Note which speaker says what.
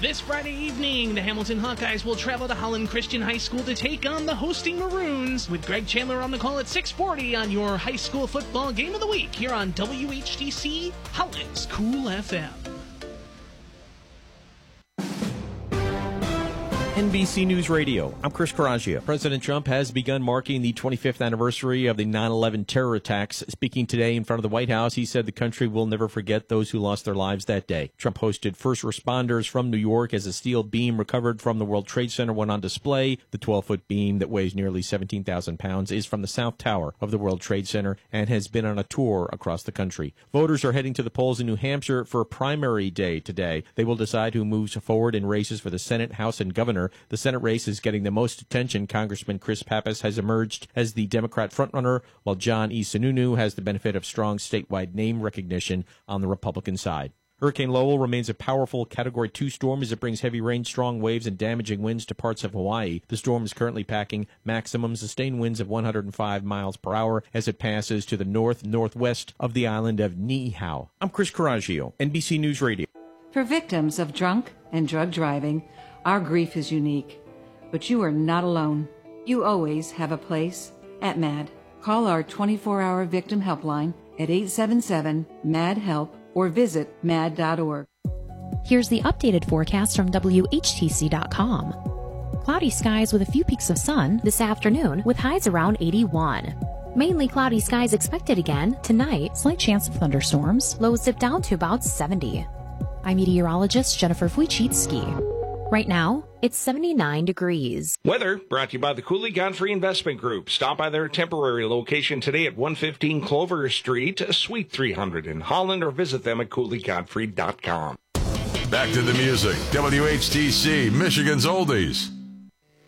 Speaker 1: This Friday evening, the Hamilton Hawkeyes will travel to Holland Christian High School to take on the hosting Maroons, with Greg Chandler on the call at 6:40 on your high school football game of the week here on WHTC, Holland's Cool FM.
Speaker 2: NBC News Radio. I'm Chris Coraggio. President Trump has begun marking the 25th anniversary of the 9/11 terror attacks. Speaking today in front of the White House, he said the country will never forget those who lost their lives that day. Trump hosted first responders from New York as a steel beam recovered from the World Trade Center went on display. The 12-foot beam that weighs nearly 17,000 pounds is from the South Tower of the World Trade Center and has been on a tour across the country. Voters are heading to the polls in New Hampshire for a primary day today. They will decide who moves forward in races for the Senate, House, and governor. The Senate race is getting the most attention. Congressman Chris Pappas has emerged as the Democrat frontrunner, while John E. Sununu has the benefit of strong statewide name recognition on the Republican side. Hurricane Lowell remains a powerful Category 2 storm as it brings heavy rain, strong waves, and damaging winds to parts of Hawaii. The storm is currently packing maximum sustained winds of 105 miles per hour as it passes to the northwest of the island of Niihau. I'm Chris Coraggio, NBC News Radio.
Speaker 3: For victims of drunk and drug driving, our grief is unique, but you are not alone. You always have a place at MAD. Call our 24-hour victim helpline at 877-MAD-HELP or visit mad.org.
Speaker 4: Here's the updated forecast from WHTC.com. Cloudy skies with a few peaks of sun this afternoon with highs around 81. Mainly cloudy skies expected again tonight. Slight chance of thunderstorms. Lows dip down to about 70. I'm meteorologist Jennifer Wojcicki. Right now, it's 79 degrees.
Speaker 5: Weather brought to you by the Cooley Godfrey Investment Group. Stop by their temporary location today at 115 Clover Street, Suite 300 in Holland, or visit them at CooleyGodfrey.com.
Speaker 6: Back to the music. WHTC, Michigan's Oldies.